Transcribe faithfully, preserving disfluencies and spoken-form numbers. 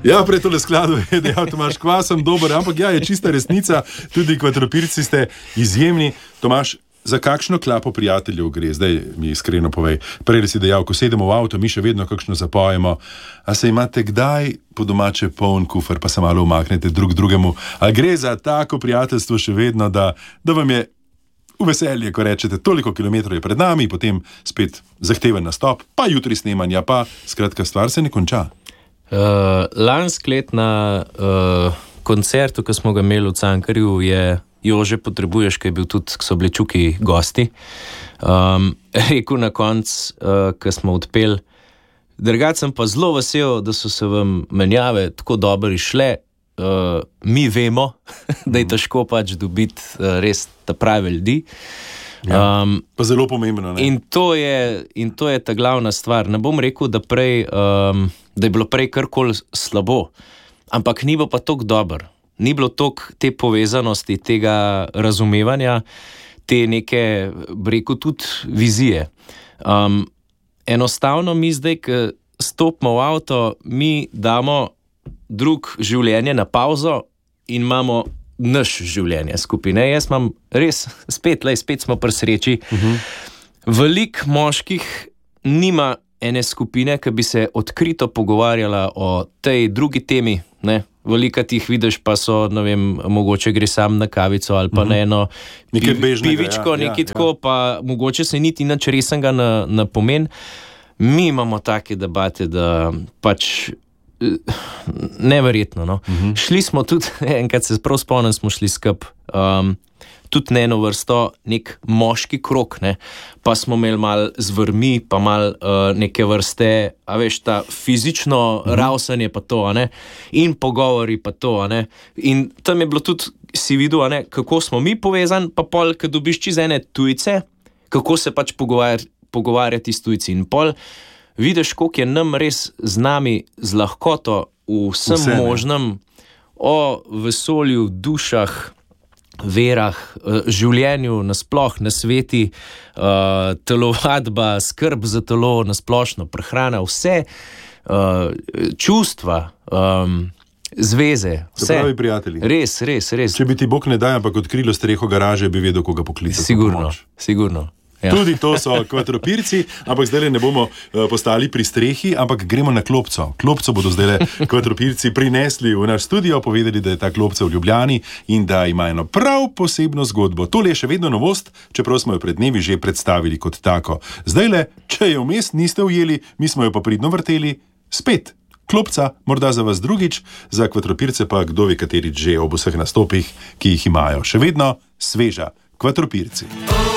Ja, prej tole skladu je dejal Tomaž Kvas, sem dober, ampak ja, je čista resnica, tudi kvadropirci ste izjemni. Tomaž, za kakšno klapo prijateljev gre? Zdaj mi iskreno povej. Prej si dejal, ko sedemo v avto, mi še vedno kakšno zapojemo. A se imate kdaj po domače poln kufer, pa se malo umaknete drug drugemu? A gre za tako prijateljstvo še vedno, da, da vam je v veselje, ko rečete, toliko kilometrov je pred nami, potem spet zahteven nastop, pa jutri snemanja, pa skratka stvar se ne konča. Uh, lansk let na uh, koncertu, ki smo ga imeli v Cankarju, je Jože Potrebuješ, ki je bil tudi, so bili Čuki gosti, um, rekel na konc, uh, ki smo odpeli. Drugače sem pa zelo vesel, da so se vam menjave tako dobro išle. Uh, mi vemo, da je težko pač dobiti uh, res ta prave ljudi. Um, ja, pa zelo pomembno. Ne? In, to je, in to je ta glavna stvar. Ne bom rekel, da, prej, um, da je bilo prej karkoli slabo, ampak ni bilo pa toliko dobro. Ni bilo toliko te povezanosti, tega razumevanja, te neke, rekel, tudi vizije. Um, enostavno mi zdaj, ko stopimo v avto, mi damo drug življenje na pauzo in imamo naš življenje skupaj. Ne? Jaz imam res, spet, lej, spet smo pri sreči. Uh-huh. Veliko moških nima ene skupine, ki bi se odkrito pogovarjala o tej drugi temi. Ne? Veliko tih vidiš, pa so, ne vem, mogoče gre sam na kavico ali pa uh-huh. na eno piv, bežnega, pivičko, ja, nekaj ja, tako, ja. Pa mogoče se niti nič resnega na, na pomen. Mi imamo take debate, da pač neverjetno. No? Uh-huh. Šli smo tudi, enkrat se prav spomnim, smo šli skup, um, tudi na eno vrsto, nek moški krok, ne? Pa smo imeli malo zvrmi, pa malo uh, neke vrste, a veš, ta fizično uh-huh. ravsanje pa to, a ne? In pogovori pa to, a ne? In tam je bilo tudi, si videl, a ne, kako smo mi povezani, pa pol, ko dobiš čez ene tujce, kako se pač pogovarjati, pogovarjati s tujci. In pol vidiš, koliko je nam res z nami z lahkoto v vsem Vse, možnem, o vesolju, dušah, verah, življenju nasploh, na sveti, uh, telovadba, skrb za telo, nasplošno prehrana, vse uh, čustva, um, zveze, vse. Se pravi, prijatelji. Res, res, res. Če bi ti Bog ne daj, ampak odkrilo streho garaže, bi vedel, koga poklicati. Sigurno, sigurno. Ja. Tudi to so kvadropirci, ampak zdaj ne bomo uh, postali pri strehi, ampak gremo na klopco. Klopco bodo zdaj kvadropirci prinesli v naš studio, povedali, da je ta klopca v Ljubljani in da ima eno prav posebno zgodbo. Tole je še vedno novost, čeprav smo jo pred dnevi že predstavili kot tako. Zdaj le, če jo vmes niste ujeli, mi smo jo pa pridno vrteli, spet. Klopca, morda za vas drugič, za kvadropirce pa kdo ve kateri že ob vseh nastopih, ki jih imajo. Še vedno sveža. Kvadropirci.